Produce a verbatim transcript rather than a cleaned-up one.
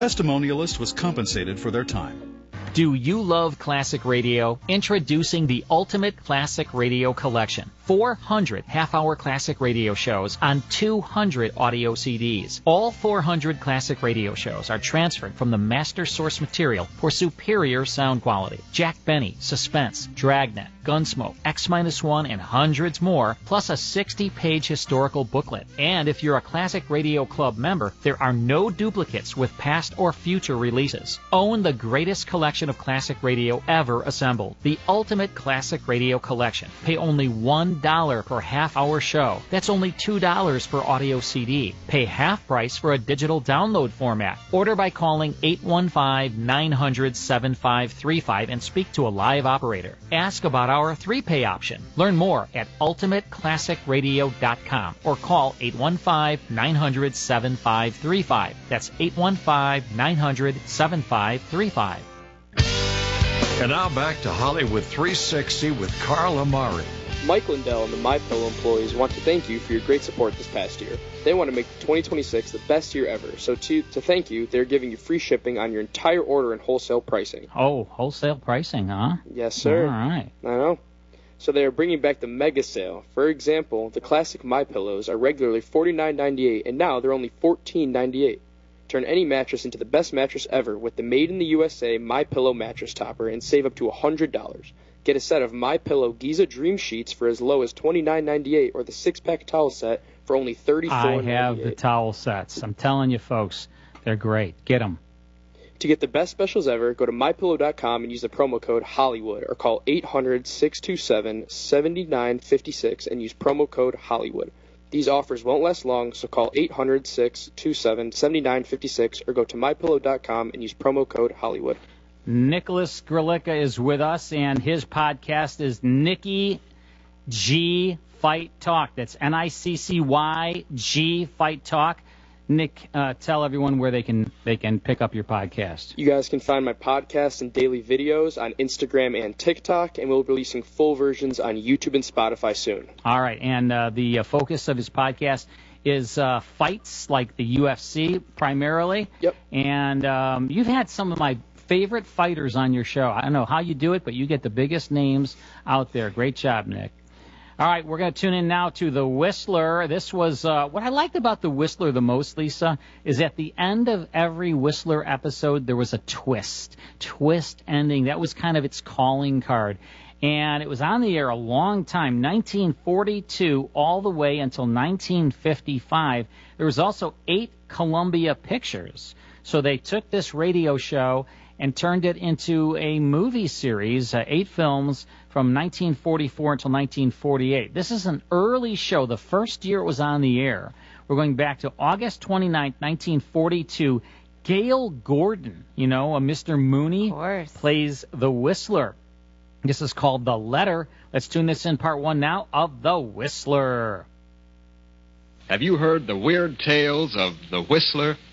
testimonialist was compensated for their time. Do you love classic radio? Introducing the Ultimate Classic Radio Collection. four hundred half-hour classic radio shows on two hundred audio C Ds. All four hundred classic radio shows are transferred from the master source material for superior sound quality. Jack Benny, Suspense, Dragnet, Gunsmoke, X one, and hundreds more, plus a sixty-page historical booklet. And if you're a Classic Radio Club member, there are no duplicates with past or future releases. Own the greatest collection of classic radio ever assembled. The Ultimate Classic Radio Collection. Pay only one dollar per half-hour show. That's only two dollars per audio C D. Pay half price for a digital download format. Order by calling eight one five, nine hundred, seven five three five and speak to a live operator. Ask about our three-pay option. Learn more at ultimate classic radio dot com or call eight one five, nine hundred, seven five three five. That's eight one five, nine hundred, seven five three five. And now back to Hollywood three sixty with Carl Amari. Mike Lindell and the MyPillow employees want to thank you for your great support this past year. They want to make twenty twenty-six the best year ever. So to, to thank you, they're giving you free shipping on your entire order and wholesale pricing. Oh, wholesale pricing, huh? Yes, sir. All right. I know. So they are bringing back the mega sale. For example, the classic MyPillows are regularly forty-nine ninety-eight, and now they're only fourteen ninety-eight. Turn any mattress into the best mattress ever with the Made in the U S A MyPillow mattress topper and save up to one hundred dollars. Get a set of MyPillow Giza Dream Sheets for as low as twenty-nine ninety-eight or the six-pack towel set for only thirty-four ninety-eight. I have the towel sets. I'm telling you, folks, they're great. Get them. To get the best specials ever, go to my pillow dot com and use the promo code Hollywood or call eight hundred, six two seven, seven nine five six and use promo code Hollywood. These offers won't last long, so call eight hundred, six two seven, seven nine five six or go to my pillow dot com and use promo code Hollywood. Nicholas Grlica is with us, and his podcast is Nicky G Fight Talk. That's N I C C Y G Fight Talk. Nick, uh, tell everyone where they can they can pick up your podcast. You guys can find my podcast and daily videos on Instagram and TikTok, and we'll be releasing full versions on YouTube and Spotify soon. All right, and uh, the uh, focus of his podcast is uh, fights like the U F C primarily. Yep. And um, you've had some of my favorite fighters on your show. I don't know how you do it, but you get the biggest names out there. Great job, Nick. All right, we're going to tune in now to The Whistler. This was, uh, what I liked about The Whistler the most, Lisa, is at the end of every Whistler episode, there was a twist. Twist ending. That was kind of its calling card. And it was on the air a long time, nineteen forty-two all the way until nineteen fifty-five. There was also eight Columbia Pictures. So they took this radio show and turned it into a movie series, uh, eight films from nineteen forty-four until nineteen forty-eight. This is an early show, the first year it was on the air. We're going back to August twenty-ninth, nineteen forty-two. Gale Gordon, you know, a Mister Mooney, plays the Whistler. This is called The Letter. Let's tune this in, part one now of The Whistler. Have you heard the weird tales of The Whistler?